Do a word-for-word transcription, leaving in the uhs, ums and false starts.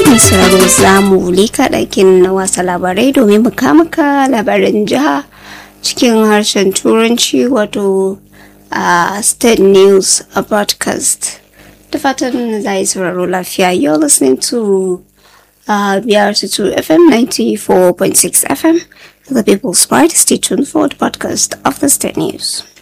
mai sauraro za mu leka ɗakin wasa labarai domin mu maka labaran jiha cikin harshen turanci wato a state news a broadcast. Da fatan za yi sauraro lafiya. You're listening to uh, B R C two F M ninety-four point six F M, the People's Part. Stay tuned for the podcast of the state news.